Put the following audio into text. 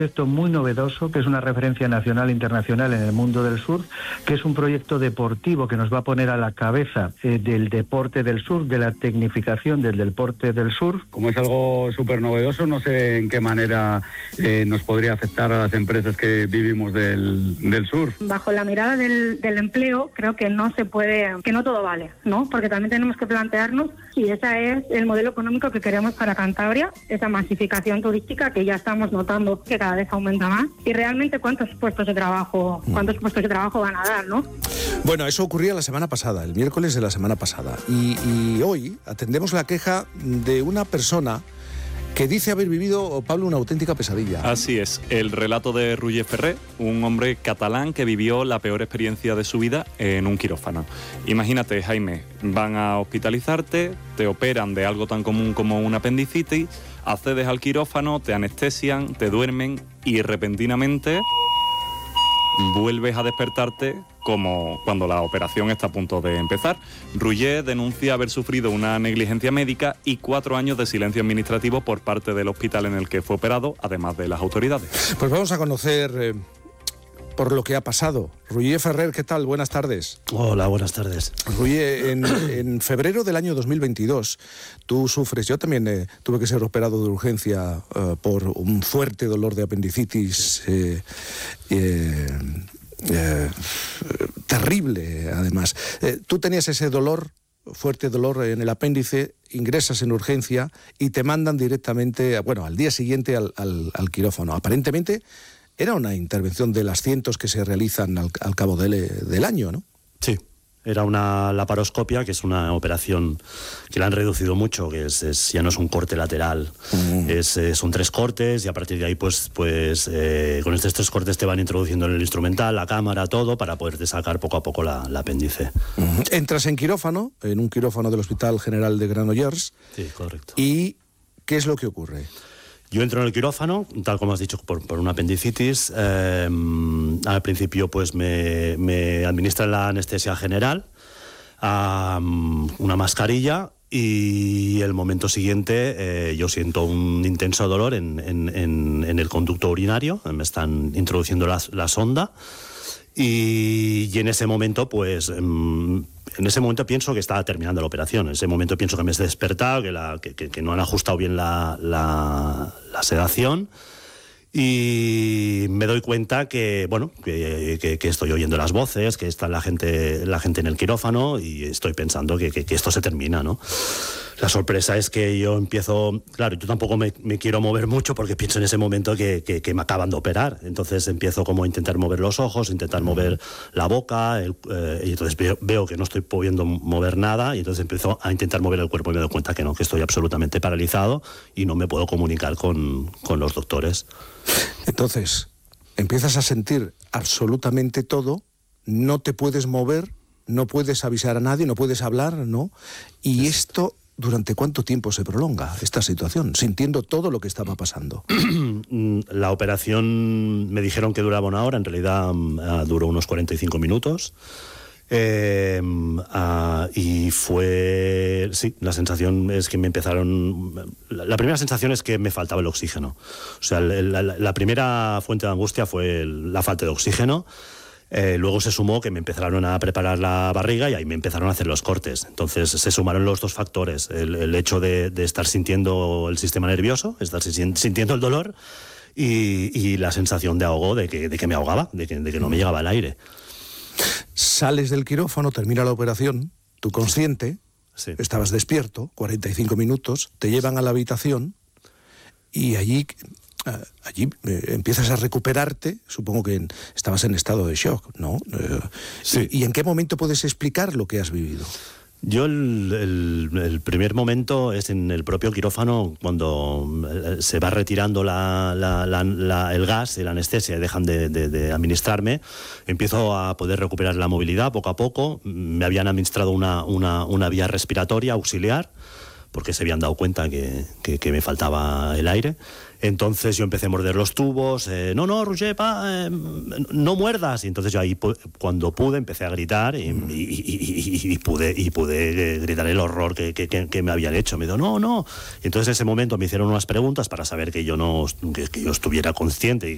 proyecto muy novedoso, que es una referencia nacional e internacional en el mundo del surf, que es un proyecto deportivo que nos va a poner a la cabeza del deporte del surf, de la tecnificación del deporte del surf. Como es algo súper novedoso, no sé en qué manera nos podría afectar a las empresas que vivimos del surf. Bajo la mirada del empleo, creo que no se puede, que no todo vale, ¿no? Porque también tenemos que plantearnos si ese es el modelo económico que queremos para Cantabria, esa masificación turística que ya estamos notando que cada vez aumenta más, y realmente cuántos puestos de trabajo van a dar, ¿no? Bueno, eso ocurría la semana pasada, el miércoles de la semana pasada, y hoy atendemos la queja de una persona que dice haber vivido, Pablo, una auténtica pesadilla. Así es, el relato de Roger Ferrer, un hombre catalán que vivió la peor experiencia de su vida en un quirófano. Imagínate, Jaime, van a hospitalizarte, te operan de algo tan común como una apendicitis, accedes al quirófano, te anestesian, te duermen y repentinamente vuelves a despertarte como cuando la operación está a punto de empezar. Roger denuncia haber sufrido una negligencia médica y 4 años de silencio administrativo por parte del hospital en el que fue operado, además de las autoridades. Pues vamos a conocer por lo que ha pasado. Roger Ferrer, ¿qué tal? Buenas tardes. Hola, buenas tardes. Roger, en febrero del año 2022 tú sufres, yo también tuve que ser operado de urgencia por un fuerte dolor de apendicitis terrible, además. Tú tenías ese dolor, fuerte dolor en el apéndice, ingresas en urgencia y te mandan directamente, al día siguiente al quirófano. Aparentemente era una intervención de las cientos que se realizan al cabo del año, ¿no? Sí, era una laparoscopia, que es una operación que la han reducido mucho, que ya no es un corte lateral, son 3 cortes, y a partir de ahí pues con estos 3 cortes te van introduciendo en el instrumental, la cámara, todo, para poderte sacar poco a poco la apéndice. Entras en quirófano, en un quirófano del Hospital General de Granollers. Sí, correcto. ¿Y qué es lo que ocurre? Yo entro en el quirófano, tal como has dicho, por una apendicitis. Al principio pues me administran la anestesia general, una mascarilla, y el momento siguiente yo siento un intenso dolor en el conducto urinario. Me están introduciendo la sonda, y en ese momento pienso que estaba terminando la operación. En ese momento pienso que me he despertado, que no han ajustado bien la sedación, y me doy cuenta que estoy oyendo las voces, que está la gente en el quirófano, y estoy pensando que esto se termina, ¿no? La sorpresa es que yo empiezo, claro, yo tampoco me quiero mover mucho porque pienso en ese momento que me acaban de operar. Entonces empiezo como a intentar mover los ojos, intentar mover la boca, y entonces veo que no estoy pudiendo mover nada, y entonces empiezo a intentar mover el cuerpo y me doy cuenta que no, que estoy absolutamente paralizado y no me puedo comunicar con los doctores. Entonces empiezas a sentir absolutamente todo, no te puedes mover, no puedes avisar a nadie, no puedes hablar, ¿no? Y esto, ¿durante cuánto tiempo se prolonga esta situación, sintiendo todo lo que estaba pasando? La operación me dijeron que duraba 1 hora, en realidad duró unos 45 minutos. Y fue... Sí, la sensación es que me empezaron... La primera sensación es que me faltaba el oxígeno. O sea, la primera fuente de angustia fue la falta de oxígeno. Luego se sumó que me empezaron a preparar la barriga, y ahí me empezaron a hacer los cortes. Entonces se sumaron los 2 factores. El hecho de estar sintiendo el sistema nervioso, estar sintiendo el dolor, y la sensación de ahogo, de que me ahogaba, de que no me llegaba el aire. Sales del quirófano, termina la operación, tú consciente, sí. Estabas despierto, 45 minutos, te llevan a la habitación y allí empiezas a recuperarte. Supongo que estabas en estado de shock, ¿no? Sí. ¿Y en qué momento puedes explicar lo que has vivido? Yo el primer momento es en el propio quirófano, cuando se va retirando el gas y la anestesia y dejan de administrarme. Empiezo a poder recuperar la movilidad poco a poco. Me habían administrado una vía respiratoria auxiliar, porque se habían dado cuenta que me faltaba el aire. Entonces yo empecé a morder los tubos, no, Roger, no muerdas. Y entonces yo ahí, cuando pude, empecé a gritar y pude gritar el horror que me habían hecho. Me dijo, no. Y entonces en ese momento me hicieron unas preguntas para saber que yo estuviera consciente